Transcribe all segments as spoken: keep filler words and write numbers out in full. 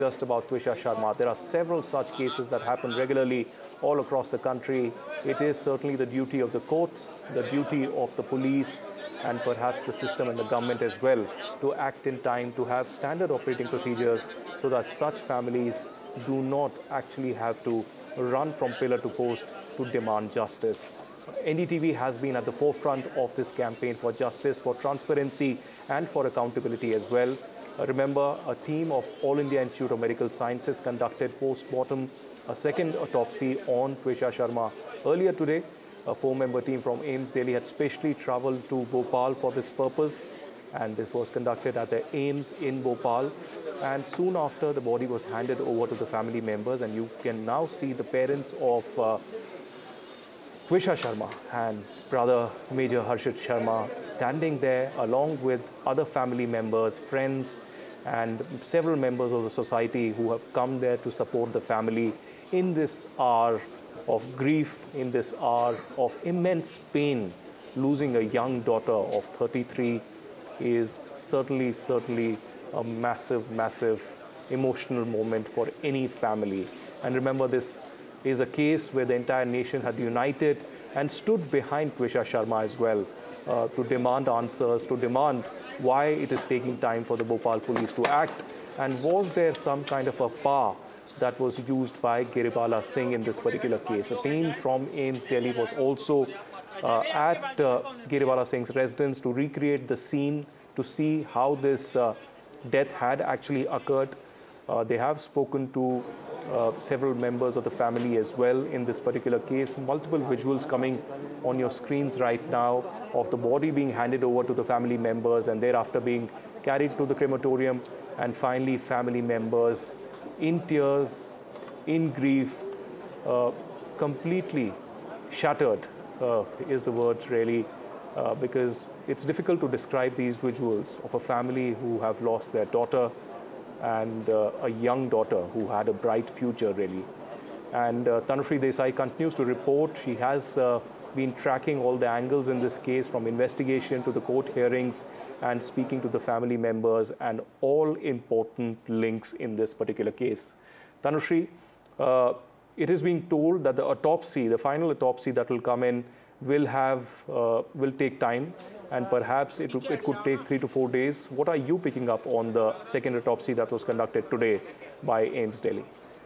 Just about Twisha Sharma. There are several such cases that happen regularly all across the country. It is certainly the duty of the courts, the duty of the police, and perhaps the system and the government as well to act in time, to have standard operating procedures so that such families do not actually have to run from pillar to post to demand justice. N D T V has been at the forefront of this campaign for justice, for transparency, and for accountability as well. Uh, remember, a team of All India Institute of Medical Sciences conducted post-mortem a second autopsy on Twisha Sharma earlier today. A four-member team from AIIMS Delhi had specially traveled to Bhopal for this purpose, and this was conducted at the AIIMS in Bhopal. And soon after, the body was handed over to the family members, and you can now see the parents of uh, Twisha Sharma and brother Major Harshit Sharma standing there along with other family members, friends, and several members of the society who have come there to support the family in this hour of grief, in this hour of immense pain. Losing a young daughter of thirty-three is certainly, certainly a massive, massive emotional moment for any family. And remember, this is a case where the entire nation had united and stood behind Twisha Sharma as well uh, to demand answers, to demand why it is taking time for the Bhopal police to act, and was there some kind of a power that was used by Giribala Singh in this particular case. A team from AIIMS Delhi was also uh, at uh, Giribala Singh's residence to recreate the scene, to see how this uh, death had actually occurred. Uh, they have spoken to uh, several members of the family as well in this particular case. Multiple visuals coming on your screens right now of the body being handed over to the family members and thereafter being carried to the crematorium, and finally family members in tears, in grief, uh, completely shattered uh, is the word really, uh, because it's difficult to describe these visuals of a family who have lost their daughter and uh, a young daughter who had a bright future, really. And uh, Tanushree Desai continues to report. She has uh, been tracking all the angles in this case, from investigation to the court hearings, and speaking to the family members and all important links in this particular case. Tanushree, uh, it is being told that the autopsy, the final autopsy that will come in, will have uh, will take time, and perhaps it, it could take three to four days. What are you picking up on the second autopsy that was conducted today by AIIMS Delhi?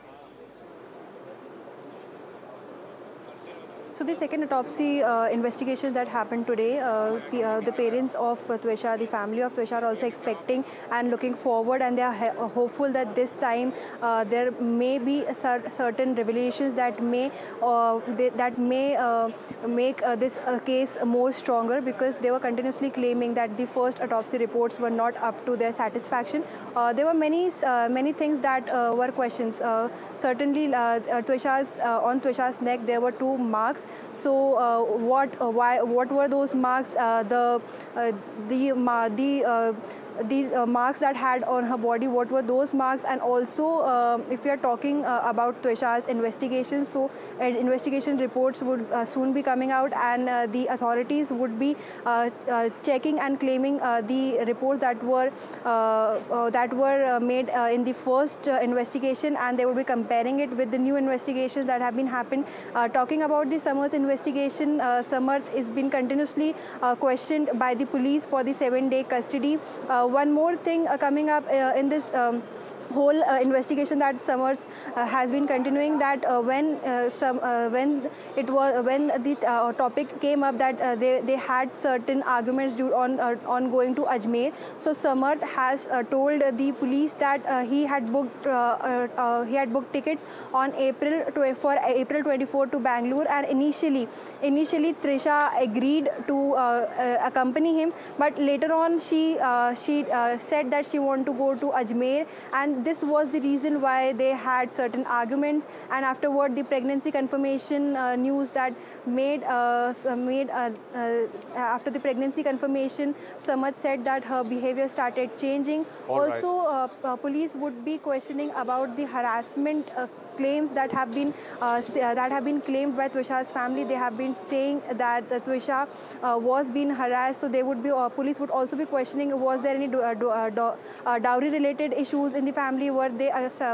So the second autopsy uh, investigation that happened today, uh, the, uh, the parents of uh, Twisha, the family of Twisha are also expecting and looking forward, and they are hopeful that this time uh, there may be a cer certain revelations that may uh, they, that may uh, make uh, this uh, case more stronger, because they were continuously claiming that the first autopsy reports were not up to their satisfaction. Uh, there were many uh, many things that uh, were questions. Uh, certainly, uh, uh, Twisha's uh, on Twisha's neck there were two marks. So, uh, what, uh, why, what were those marks? Uh, the, uh, the, uh, the uh, the uh, marks that had on her body, what were those marks? And also, uh, if we are talking uh, about Twisha's investigation, so uh, investigation reports would uh, soon be coming out, and uh, the authorities would be uh, uh, checking and claiming uh, the reports that were uh, uh, that were uh, made uh, in the first uh, investigation, and they would be comparing it with the new investigations that have been happened. Uh, talking about the Samarth investigation, uh, Samarth is been continuously uh, questioned by the police for the seven-day custody. Uh, One more thing uh, coming up uh, in this um, whole uh, investigation that Samarth uh, has been continuing, that uh, when uh, some uh, when it was when the uh, topic came up that uh, they they had certain arguments due on uh, on going to Ajmer. So Samarth has uh, told the police that uh, he had booked uh, uh, uh, he had booked tickets on April for April twenty-fourth to Bangalore, and initially initially Trisha agreed to uh, uh, accompany him, but later on she uh, she uh, said that she wanted to go to Ajmer, and this was the reason why they had certain arguments. And afterward, the pregnancy confirmation uh, news that made uh, s- uh, made uh, uh, after the pregnancy confirmation, Samad said that her behavior started changing. All right. Also, uh, uh, police would be questioning about the harassment uh, claims that have been uh, s- uh, that have been claimed by Twisha's family. They have been saying that uh, Twisha uh, was being harassed. So they would be uh, police would also be questioning, was there any do, uh, do, uh, do, uh, dowry related issues in the family? Were they uh,